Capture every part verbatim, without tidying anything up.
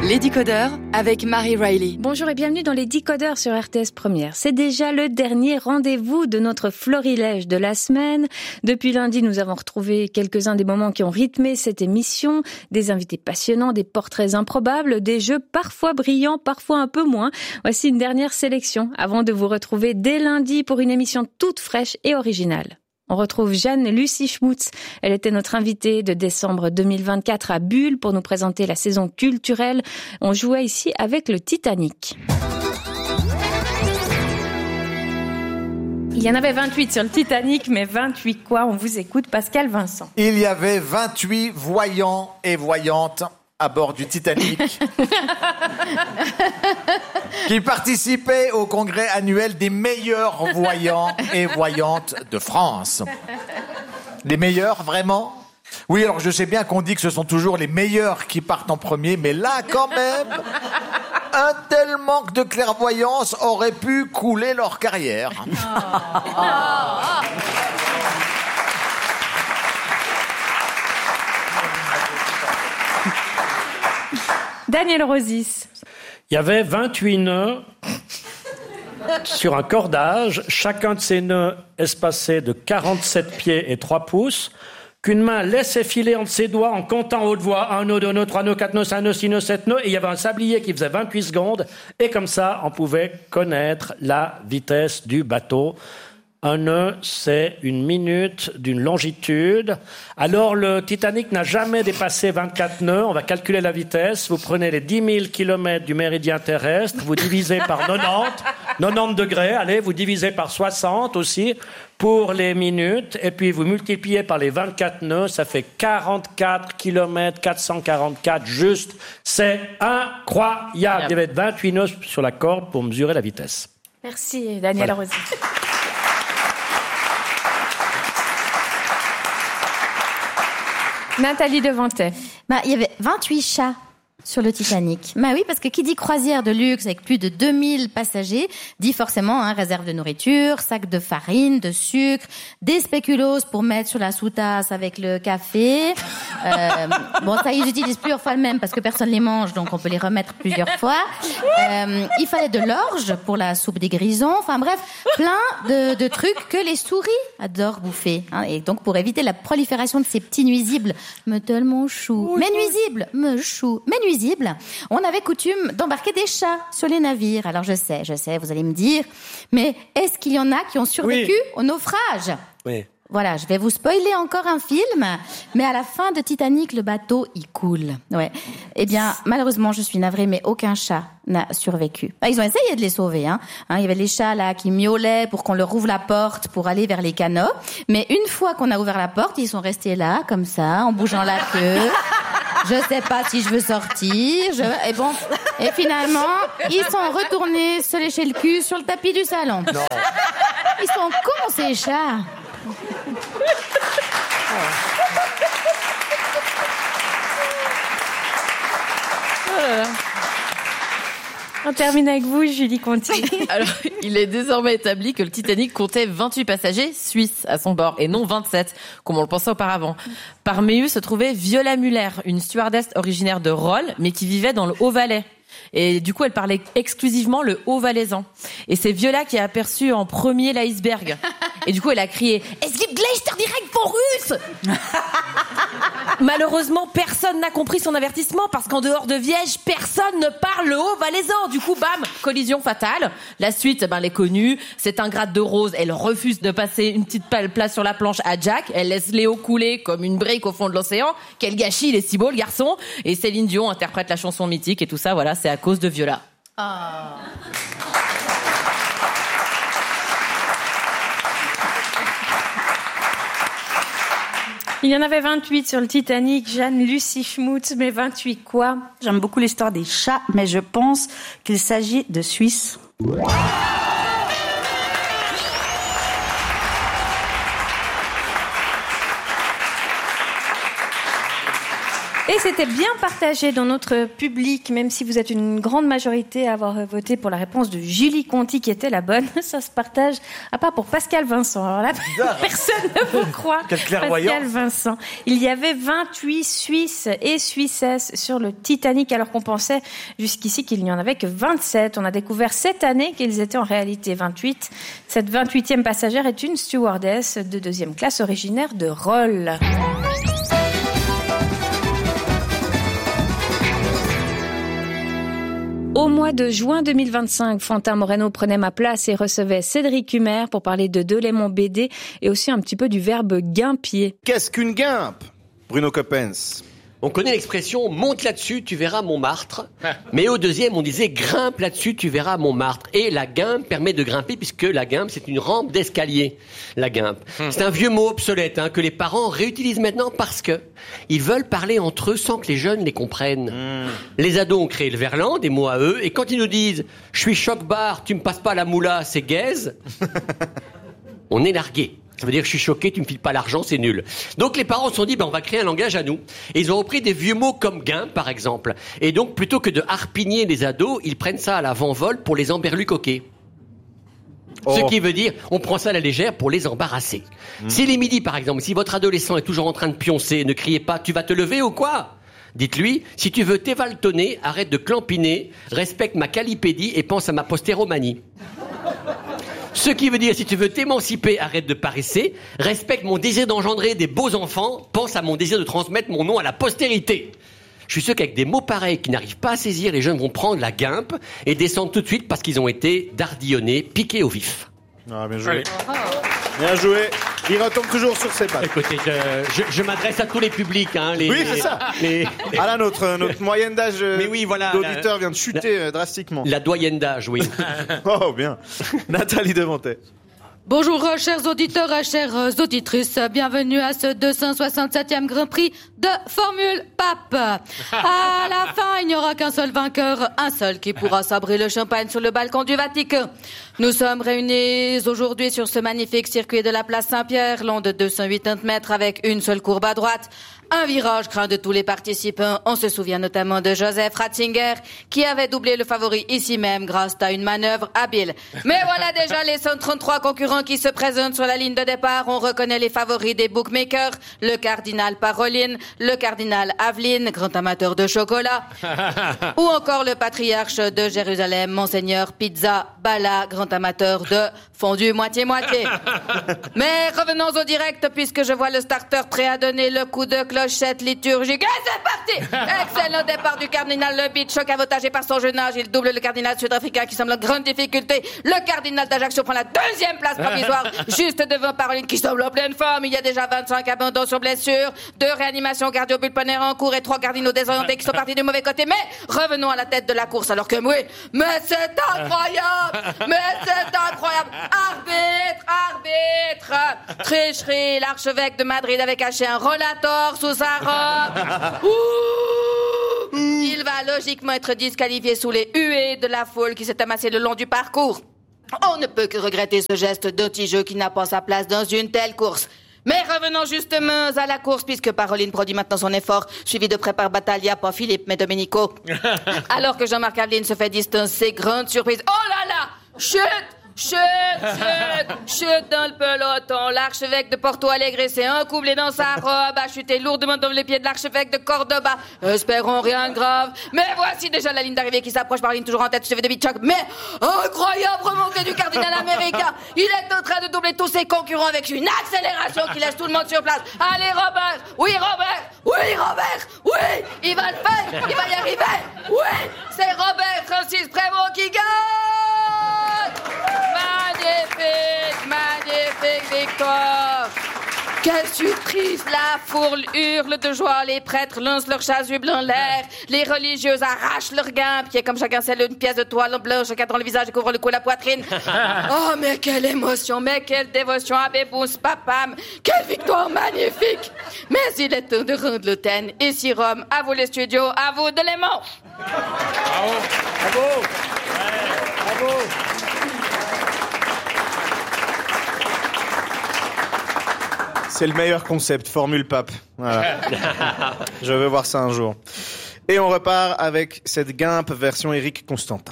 Les Décodeurs avec Marie Riley. Bonjour et bienvenue dans les Décodeurs sur R T S Première. C'est déjà le dernier rendez-vous de notre florilège de la semaine. Depuis lundi, nous avons retrouvé quelques-uns des moments qui ont rythmé cette émission. Des invités passionnants, des portraits improbables, des jeux parfois brillants, parfois un peu moins. Voici une dernière sélection avant de vous retrouver dès lundi pour une émission toute fraîche et originale. On retrouve Jeanne-Lucie Schmutz. Elle était notre invitée de décembre deux mille vingt-quatre à Bulle pour nous présenter la saison culturelle. On jouait ici avec le Titanic. Il y en avait vingt-huit sur le Titanic, mais vingt-huit quoi? On vous écoute, Pascal Vincent. Il y avait vingt-huit voyants et voyantes à bord du Titanic qui participaient au congrès annuel des meilleurs voyants et voyantes de France. Les meilleurs, vraiment? Oui, alors je sais bien qu'on dit que ce sont toujours les meilleurs qui partent en premier, mais là, quand même, un tel manque de clairvoyance aurait pu couler leur carrière. Oh. Oh. Daniel Rosis. Il y avait vingt-huit nœuds sur un cordage, chacun de ces nœuds espacé de quarante-sept pieds et trois pouces, qu'une main laissait filer entre ses doigts en comptant à haute voix un nœud, deux nœuds, trois nœuds, quatre nœuds, cinq nœuds, six nœuds, sept nœuds, et il y avait un sablier qui faisait vingt-huit secondes, et comme ça, on pouvait connaître la vitesse du bateau. Un nœud, c'est une minute d'une longitude. Alors, le Titanic n'a jamais dépassé vingt-quatre nœuds. On va calculer la vitesse. Vous prenez les dix mille kilomètres du méridien terrestre, vous divisez par quatre-vingt-dix, quatre-vingt-dix degrés, allez, vous divisez par soixante aussi pour les minutes, et puis vous multipliez par les vingt-quatre nœuds, ça fait quarante-quatre kilomètres quatre cent quarante-quatre juste. C'est incroyable. Il y avait vingt-huit nœuds sur la corde pour mesurer la vitesse. Merci, Daniel voilà. Rosis. Nathalie Devantet. Bah, il y avait vingt-huit chats sur le Titanic. Bah oui, parce que qui dit croisière de luxe avec plus de deux mille passagers, dit forcément hein, réserve de nourriture, sac de farine, de sucre, des spéculoos pour mettre sur la sous-tasse avec le café. Euh, bon, ça, ils utilisent plusieurs fois le même parce que personne les mange, donc on peut les remettre plusieurs fois. Euh, il fallait de l'orge pour la soupe des grisons. Enfin bref, plein de, de trucs que les souris adorent bouffer. Hein, et donc, pour éviter la prolifération de ces petits nuisibles, me telle mon chou, mes nuisibles, me chou, mes nuisibles, on avait coutume d'embarquer des chats sur les navires. Alors je sais, je sais, vous allez me dire, mais est-ce qu'il y en a qui ont survécu oui. au naufrage? Oui. Voilà, je vais vous spoiler encore un film, mais à la fin de Titanic, le bateau, il coule. Ouais. Eh bien, malheureusement, je suis navrée, mais aucun chat n'a survécu. Ils ont essayé de les sauver, hein. Il y avait les chats, là, qui miaulaient pour qu'on leur ouvre la porte pour aller vers les canots. Mais une fois qu'on a ouvert la porte, ils sont restés là, comme ça, en bougeant la queue. Je sais pas si je veux sortir, je... et bon, et finalement, ils sont retournés se lécher le cul sur le tapis du salon. Non. Ils sont cons, ces chats. On termine avec vous, Julie Conti. Alors, il est désormais établi que le Titanic comptait vingt-huit passagers suisses à son bord et non vingt-sept, comme on le pensait auparavant. Parmi eux se trouvait Viola Muller, une stewardess originaire de Rolle, mais qui vivait dans le Haut-Valais. Et du coup, elle parlait exclusivement le haut-valaisan. Et c'est Viola qui a aperçu en premier l'iceberg. Et du coup, elle a crié « Es gibt Gleister direkt von Russe !» Malheureusement, personne n'a compris son avertissement parce qu'en dehors de Viège, personne ne parle le haut-valaisan. Du coup, bam, collision fatale. La suite, ben, elle est connue. C'est un grade de rose. Elle refuse de passer une petite place sur la planche à Jack. Elle laisse Léo couler comme une brique au fond de l'océan. Quel gâchis, il est si beau, le garçon. Et Céline Dion interprète la chanson mythique et tout ça, voilà, c'est à cause de Viola. Oh. Il y en avait vingt-huit sur le Titanic. Jeanne-Lucie Schmutz, mais vingt-huit quoi? J'aime beaucoup l'histoire des chats, mais je pense qu'il s'agit de Suisses. Et c'était bien partagé dans notre public, même si vous êtes une grande majorité à avoir voté pour la réponse de Julie Conti qui était la bonne. Ça se partage, à part pour Pascal Vincent. Alors là, personne ne vous croit. Quelle clairvoyance. Pascal Vincent. Il y avait vingt-huit Suisses et Suissesses sur le Titanic, alors qu'on pensait jusqu'ici qu'il n'y en avait que vingt-sept. On a découvert cette année qu'ils étaient en réalité vingt-huit. Cette vingt-huitième passagère est une stewardess de deuxième classe originaire de Rolle. Au mois de juin deux mille vingt-cinq, Fantin Moreno prenait ma place et recevait Cédric Humer pour parler de Delémont B D et aussi un petit peu du verbe guimpier. Qu'est-ce qu'une guimpe, Bruno Coppens? On connaît l'expression « monte là-dessus, tu verras Montmartre ». Mais au deuxième, on disait « grimpe là-dessus, tu verras Montmartre ». Et la guimpe permet de grimper puisque la guimpe, c'est une rampe d'escalier, la guimpe. Hmm. C'est un vieux mot obsolète hein, que les parents réutilisent maintenant parce que ils veulent parler entre eux sans que les jeunes les comprennent. Hmm. Les ados ont créé le verlan, des mots à eux, et quand ils nous disent « je suis choc-bar, tu me passes pas la moula, c'est gaze », on est largué. Ça veut dire que je suis choqué, tu me files pas l'argent, c'est nul. Donc les parents se sont dit, ben on va créer un langage à nous. Et ils ont repris des vieux mots comme gain, par exemple. Et donc plutôt que de harpigner les ados, ils prennent ça à l'avant-vol pour les emberlucoquer. Oh. Ce qui veut dire, on prend ça à la légère pour les embarrasser. Mmh. Si les midis, par exemple, si votre adolescent est toujours en train de pioncer, ne criez pas, tu vas te lever ou quoi ? Dites-lui, si tu veux t'évaltonner, arrête de clampiner, respecte ma calipédie et pense à ma postéromanie. Ce qui veut dire, si tu veux t'émanciper, arrête de paresser, respecte mon désir d'engendrer des beaux enfants, pense à mon désir de transmettre mon nom à la postérité. Je suis sûr qu'avec des mots pareils qui n'arrivent pas à saisir, les jeunes vont prendre la guimpe et descendre tout de suite parce qu'ils ont été dardillonnés, piqués au vif. Ah, bien joué. Bien joué. Il retombe toujours sur ses pattes. Écoutez, je, je, je m'adresse à tous les publics. Hein, les, oui, c'est ça. Les... Ah là, notre, notre moyenne d'âge Mais oui, voilà, d'auditeur la, vient de chuter la, drastiquement. La doyenne d'âge, oui. Oh, bien. Nathalie Devantet. Bonjour chers auditeurs et chères auditrices, bienvenue à ce deux cent soixante-septième Grand Prix de Formule Pape. À la fin, il n'y aura qu'un seul vainqueur, un seul qui pourra sabrer le champagne sur le balcon du Vatican. Nous sommes réunis aujourd'hui sur ce magnifique circuit de la place Saint-Pierre, long de deux cent quatre-vingt mètres avec une seule courbe à droite. Un virage craint de tous les participants. On se souvient notamment de Joseph Ratzinger, qui avait doublé le favori ici même grâce à une manœuvre habile. Mais voilà déjà les cent trente-trois concurrents qui se présentent sur la ligne de départ. On reconnaît les favoris des bookmakers, le cardinal Paroline, le cardinal Aveline, grand amateur de chocolat, ou encore le patriarche de Jérusalem, Monseigneur Pizza Bala, grand amateur de fondu moitié-moitié. Mais revenons au direct, puisque je vois le starter prêt à donner le coup de clochette liturgique. Et c'est parti! Excellent départ du cardinal Le Beat, choc avantagé par son jeune âge. Il double le cardinal sud-africain qui semble en grande difficulté. Le cardinal d'Ajaccio prend la deuxième place provisoire, juste devant Paroline qui semble en pleine forme. Il y a déjà vingt-cinq abandons sur blessure, deux réanimations cardio-pulmonaires en cours et trois cardinaux désorientés qui sont partis du mauvais côté. Mais revenons à la tête de la course, alors que oui, mais c'est incroyable! Mais c'est incroyable! Arbitre! Arbitre! Tricherie! L'archevêque de Madrid avait caché un rollator sous sa robe. Ouh! Il va logiquement être disqualifié sous les huées de la foule qui s'est amassée le long du parcours. On ne peut que regretter ce geste d'anti-jeu qui n'a pas sa place dans une telle course. Mais revenons justement à la course, puisque Paroline produit maintenant son effort, suivi de près par Battaglia, pas Philippe, mais Domenico. Alors que Jean-Marc Aveline se fait distancer, grande surprise. Oh là là! Chut! Chut, chut, chut dans le peloton. L'archevêque de Porto Alegre s'est encoublé dans sa robe, a chuté lourdement dans les pieds de l'archevêque de Cordoba. Espérons rien de grave. Mais voici déjà la ligne d'arrivée qui s'approche. Paroline toujours en tête, suivi de Bichok. Mais incroyable remontée du cardinal américain. Il est en train de doubler tous ses concurrents avec une accélération qui laisse tout le monde sur place. Allez Robert, oui Robert, oui Robert, oui, il va le faire, il va y arriver. Oui, c'est Robert Francis Prévost qui gagne. Magnifique, magnifique victoire. Quelle surprise! La foule hurle de joie, les prêtres lancent leurs chasubles en l'air, les religieuses arrachent leurs guimpe, qui est comme chacun scelle une pièce de toile en blanche, encadrant le visage et couvre le cou et la poitrine. Oh, mais quelle émotion, mais quelle dévotion à Bébous, papam! Quelle victoire magnifique! Mais il est temps de rendre l'antenne. Ici Rome, à vous les studios, à vous Delémont! Bravo! Bravo! Ouais, bravo! C'est le meilleur concept, formule pape. Voilà. Je veux voir ça un jour. Et on repart avec cette guimpe version Éric Constantin.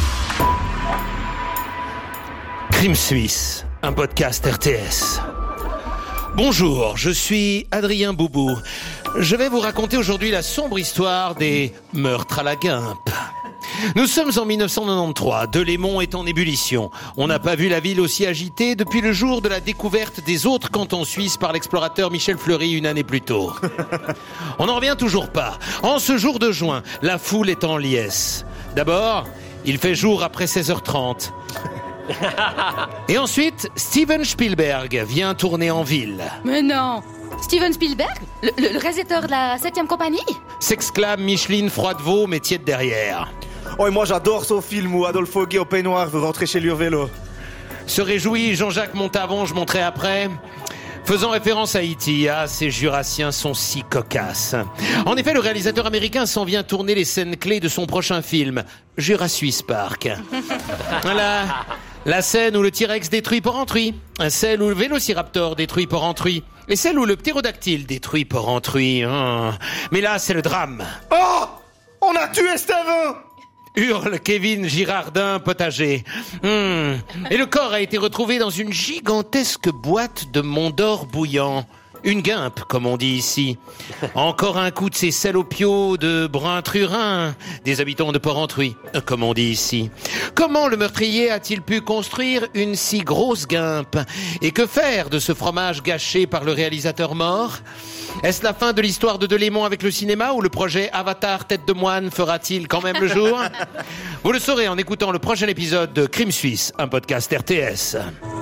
Crime Suisse, un podcast R T S. Bonjour, je suis Adrien Boubou. Je vais vous raconter aujourd'hui la sombre histoire des meurtres à la guimpe. Nous sommes en dix-neuf cent quatre-vingt-treize, Delémont est en ébullition. On n'a pas vu la ville aussi agitée depuis le jour de la découverte des autres cantons suisses par l'explorateur Michel Fleury une année plus tôt. On n'en revient toujours pas. En ce jour de juin, la foule est en liesse. D'abord, il fait jour après seize heures trente. Et ensuite, Steven Spielberg vient tourner en ville. Mais non, Steven Spielberg, le, le, le réalisateur de la septième compagnie? S'exclame Micheline Froidevaux, mais tiède derrière. Oh, et moi j'adore ce film où Adolphe Guy au peignoir veut rentrer chez lui au vélo. Se réjouit Jean-Jacques Montavon, je montrerai après. Faisant référence à E T, ah, ces Jurassiens sont si cocasses. En effet, le réalisateur américain s'en vient tourner les scènes clés de son prochain film, Jurassic Park. Voilà, la scène où le T-Rex détruit Porrentruy, celle où le Vélociraptor détruit Porrentruy, et celle où le ptérodactyle détruit Porrentruy. Oh. Mais là, c'est le drame. Oh, on a tué Steven! Hurle Kevin Girardin potager. Mmh. Et le corps a été retrouvé dans une gigantesque boîte de Mont d'Or bouillant. Une guimpe, comme on dit ici. Encore un coup de ces salopios de Brun-Trurin, des habitants de Porrentruy, comme on dit ici. Comment le meurtrier a-t-il pu construire une si grosse guimpe? Et que faire de ce fromage gâché par le réalisateur mort? Est-ce la fin de l'histoire de Delémont avec le cinéma ou le projet Avatar Tête de Moine fera-t-il quand même le jour? Vous le saurez en écoutant le prochain épisode de Crime Suisse, un podcast R T S.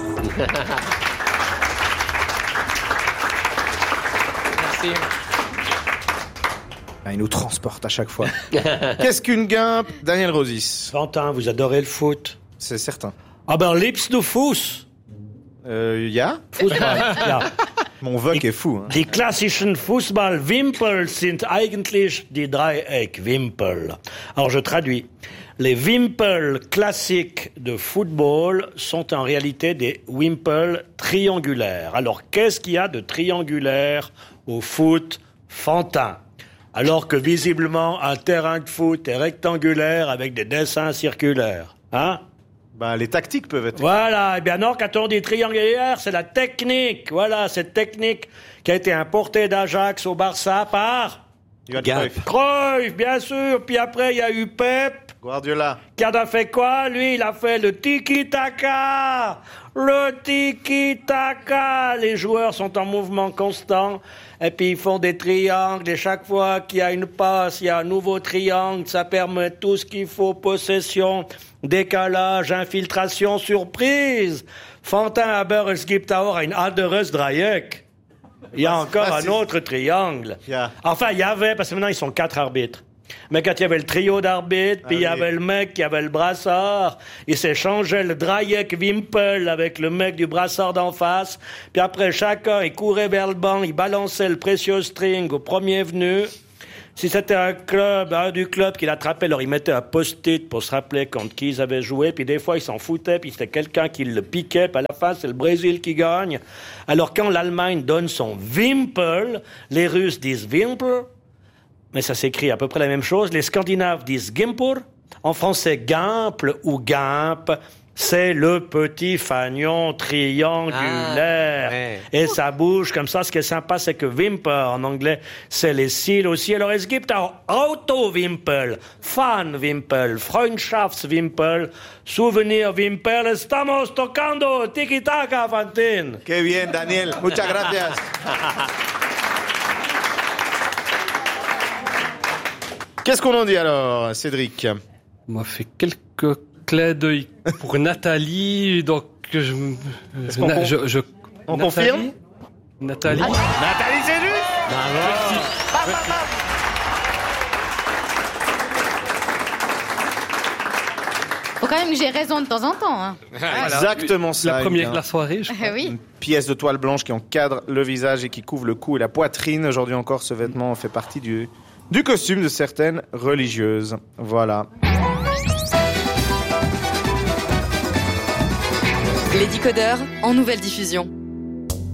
Merci. Ah, il nous transporte à chaque fois. Qu'est-ce qu'une guimpe, Daniel Rosis? Quentin, vous adorez le foot? C'est certain. Ah ben, liebst du Fuß? Euh, ja? Fußball, ja. Mon voc est fou. Hein. Die klassischen Fußballwimpel sind eigentlich die Dreieckwimpel. Alors je traduis. Les wimpels classiques de football sont en réalité des wimpels triangulaires. Alors qu'est-ce qu'il y a de triangulaire au foot fantin? Alors que visiblement un terrain de foot est rectangulaire avec des dessins circulaires. Hein? Bah, les tactiques peuvent être... Voilà, eh bien non, quand on dit triangulaire, c'est la technique. Voilà, cette technique qui a été importée d'Ajax au Barça par... Cruyff. Cruyff, bien sûr. Puis après, il y a eu Pep. Guardiola. Qui a fait quoi, lui? Il a fait le tiki-taka. Le tiki-taka. Les joueurs sont en mouvement constant. Et puis, ils font des triangles. Et chaque fois qu'il y a une passe, il y a un nouveau triangle. Ça permet tout ce qu'il faut. Possession, décalage, infiltration, surprise. Fantin, aber es gibt auch ein anderes Dreieck. Il y a encore ah, un autre triangle. Yeah. Enfin, il y avait, parce que maintenant, ils sont quatre arbitres. Mais quand il y avait le trio d'arbitres, puis il ah, y oui. avait le mec qui avait le brassard, il s'échangeait le Dreieck-Wimpel avec le mec du brassard d'en face, puis après, chacun, il courait vers le banc, il balançait le précieux string au premier venu. Si c'était un club, un du club qui l'attrapait, alors il mettait un post-it pour se rappeler contre qui ils avaient joué, puis des fois ils s'en foutaient, puis c'était quelqu'un qui le piquait, puis à la fin c'est le Brésil qui gagne. Alors quand l'Allemagne donne son Wimpel, les Russes disent Wimpel, mais ça s'écrit à peu près la même chose, les Scandinaves disent Gimpur, en français Gimple ou Gimpe, c'est le petit fanion triangulaire. Ah, ouais. Et ça bouge comme ça. Ce qui est sympa, c'est que Wimper, en anglais, c'est les cils aussi. Alors, es gibt auch Auto-Wimpel, Fan-Wimpel, Freundschafts-Wimpel, Souvenir-Wimpel. Estamos tocando tiki-taka, Fantin. Qué bien, Daniel. Muchas gracias. Qu'est-ce qu'on en dit alors, Cédric? Moi, fait quelques clin d'œil pour Nathalie, donc je, na, on, je, je on Nathalie, confirme Nathalie. Ah, Nathalie, c'est juste. Bravo. Faut quand même que j'ai raison de temps en temps. Hein. Voilà. Exactement ça. La première de la soirée, je crois. oui. Une pièce de toile blanche qui encadre le visage et qui couvre le cou et la poitrine. Aujourd'hui encore, ce vêtement fait partie du, du costume de certaines religieuses. Voilà. Les décodeurs en nouvelle diffusion.